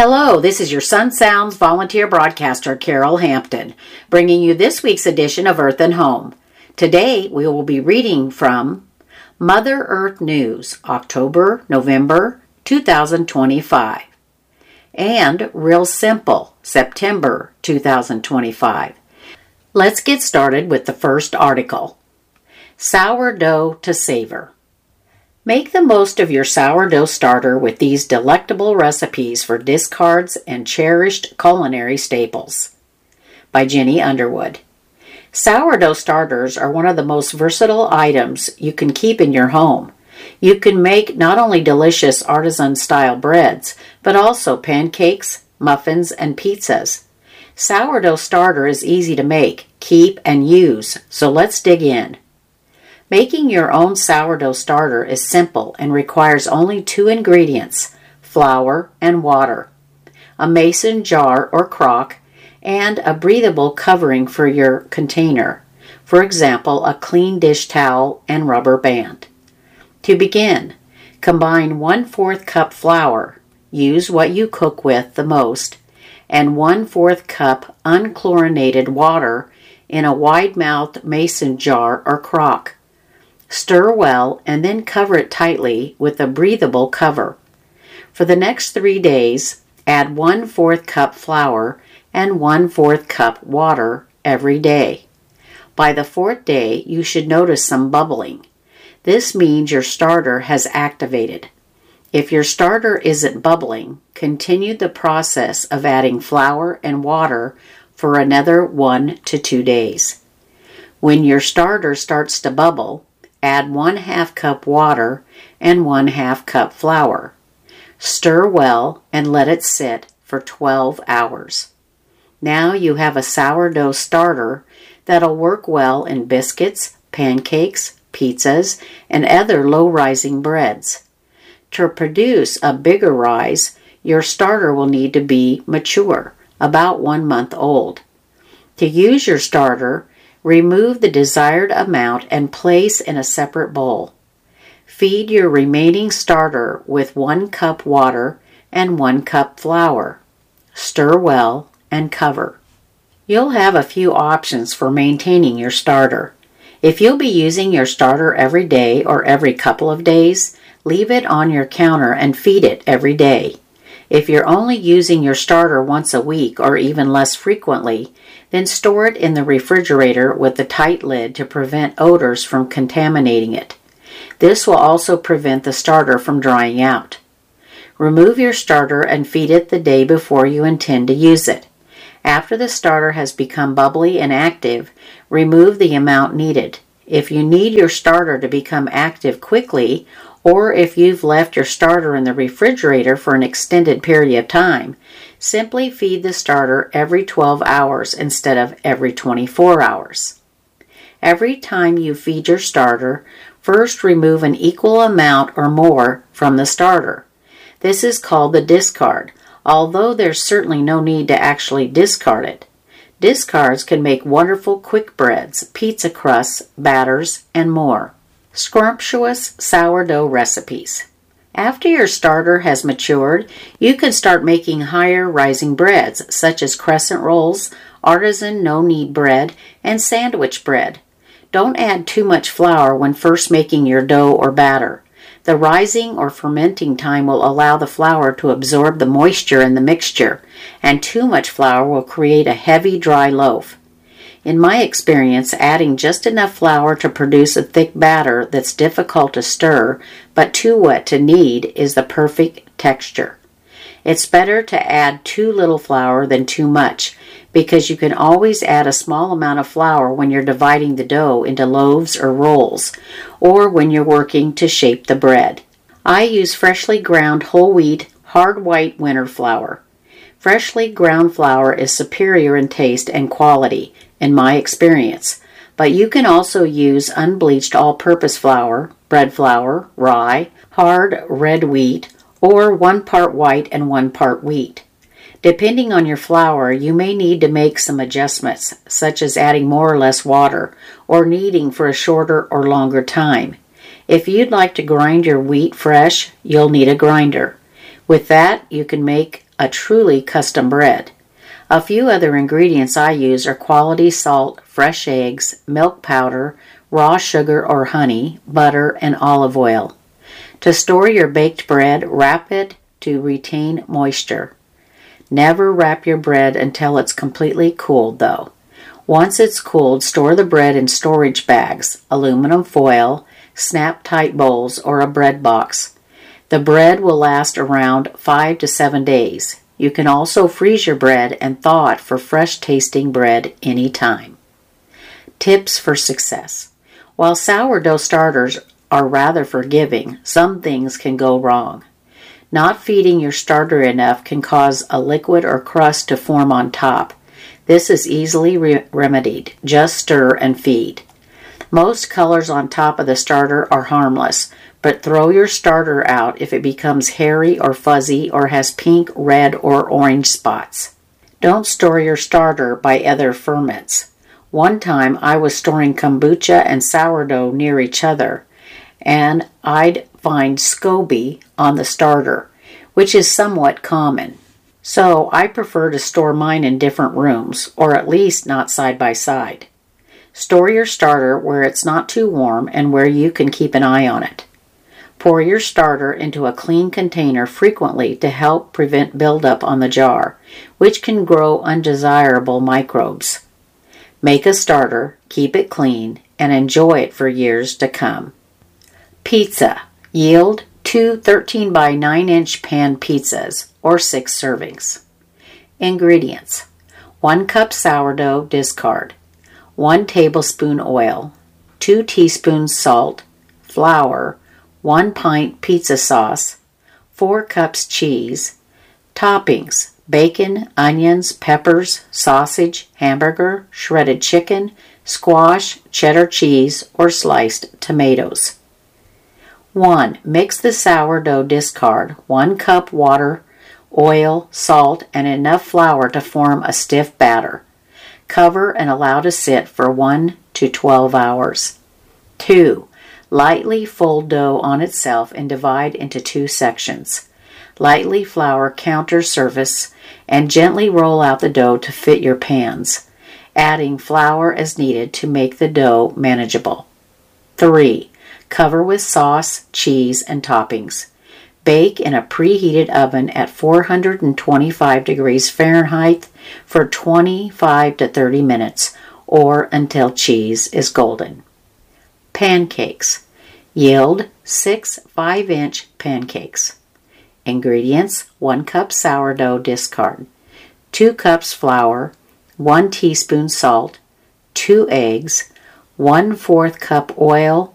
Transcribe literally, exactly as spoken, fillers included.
Hello, this is your Sun Sounds volunteer broadcaster, Carol Hampton, bringing you this week's edition of Earth and Home. Today, we will be reading from Mother Earth News, October, November two thousand twenty-five, and Real Simple, September two thousand twenty-five. Let's get started with the first article. Sourdough to savor. Make the most of your sourdough starter with these delectable recipes for discards and cherished culinary staples. By Jenny Underwood. Sourdough starters are one of the most versatile items you can keep in your home. You can make not only delicious artisan-style breads, but also pancakes, muffins, and pizzas. Sourdough starter is easy to make, keep, and use, so let's dig in. Making your own sourdough starter is simple and requires only two ingredients, flour and water, a mason jar or crock, and a breathable covering for your container, for example, a clean dish towel and rubber band. To begin, combine one-fourth cup flour, use what you cook with the most, and one-fourth cup unchlorinated water in a wide-mouthed mason jar or crock. Stir well and then cover it tightly with a breathable cover. For the next three days, add one-fourth cup flour and one-fourth cup water every day. By the fourth day, you should notice some bubbling. This means your starter has activated. If your starter isn't bubbling, continue the process of adding flour and water for another one to two days. When your starter starts to bubble, add one half cup water and one half cup flour. Stir well and let it sit for twelve hours. Now you have a sourdough starter that'll work well in biscuits, pancakes, pizzas, and other low-rising breads. To produce a bigger rise, your starter will need to be mature, about one month old. To use your starter, remove the desired amount and place in a separate bowl. Feed your remaining starter with one cup water and one cup flour. Stir well and cover. You'll have a few options for maintaining your starter. If you'll be using your starter every day or every couple of days, leave it on your counter and feed it every day. If you're only using your starter once a week or even less frequently, then store it in the refrigerator with a tight lid to prevent odors from contaminating it. This will also prevent the starter from drying out. Remove your starter and feed it the day before you intend to use it. After the starter has become bubbly and active, remove the amount needed. If you need your starter to become active quickly, or if you've left your starter in the refrigerator for an extended period of time, simply feed the starter every twelve hours instead of every twenty-four hours. Every time you feed your starter, first remove an equal amount or more from the starter. This is called the discard, although there's certainly no need to actually discard it. Discards can make wonderful quick breads, pizza crusts, batters, and more. Scrumptious sourdough recipes. After your starter has matured, you can start making higher rising breads such as crescent rolls, artisan no-knead bread, and sandwich bread. Don't add too much flour when first making your dough or batter. The rising or fermenting time will allow the flour to absorb the moisture in the mixture, and too much flour will create a heavy, dry loaf. In my experience, adding just enough flour to produce a thick batter that's difficult to stir but too wet to knead is the perfect texture. It's better to add too little flour than too much, because you can always add a small amount of flour when you're dividing the dough into loaves or rolls, or when you're working to shape the bread. I use freshly ground whole wheat, hard white winter flour. Freshly ground flour is superior in taste and quality, in my experience, but you can also use unbleached all-purpose flour, bread flour, rye, hard red wheat, or one part white and one part wheat. Depending on your flour, you may need to make some adjustments, such as adding more or less water, or kneading for a shorter or longer time. If you'd like to grind your wheat fresh, you'll need a grinder. With that, you can make a truly custom bread. A few other ingredients I use are quality salt, fresh eggs, milk powder, raw sugar or honey, butter, and olive oil. To store your baked bread, wrap it to retain moisture. Never wrap your bread until it's completely cooled, though. Once it's cooled, store the bread in storage bags, aluminum foil, snap-tight bowls, or a bread box. The bread will last around five to seven days. You can also freeze your bread and thaw it for fresh-tasting bread anytime. Tips for success. While sourdough starters are rather forgiving, some things can go wrong. Not feeding your starter enough can cause a liquid or crust to form on top. This is easily re- remedied. Just stir and feed. Most colors on top of the starter are harmless, but throw your starter out if it becomes hairy or fuzzy or has pink, red, or orange spots. Don't store your starter by other ferments. One time I was storing kombucha and sourdough near each other, and I'd find SCOBY on the starter, which is somewhat common. So I prefer to store mine in different rooms, or at least not side by side. Store your starter where it's not too warm and where you can keep an eye on it. Pour your starter into a clean container frequently to help prevent buildup on the jar, which can grow undesirable microbes. Make a starter, keep it clean, and enjoy it for years to come. Pizza. Yield two thirteen by nine inch pan pizzas, or six servings. Ingredients. one cup sourdough, discard. one tablespoon oil. two teaspoons salt. Flour. one pint pizza sauce. four cups cheese. Toppings. Bacon, onions, peppers, sausage, hamburger, shredded chicken, squash, cheddar cheese, or sliced tomatoes. one. Mix the sourdough discard, one cup water, oil, salt, and enough flour to form a stiff batter. Cover and allow to sit for one to twelve hours. two. Lightly fold dough on itself and divide into two sections. Lightly flour counter surface and gently roll out the dough to fit your pans, adding flour as needed to make the dough manageable. three. Cover with sauce, cheese, and toppings. Bake in a preheated oven at four hundred twenty-five degrees Fahrenheit for twenty-five to thirty minutes, or until cheese is golden. Pancakes. Yield six five inch pancakes. Ingredients: one cup sourdough, discard. two cups flour, one teaspoon salt, two eggs, one fourth cup oil,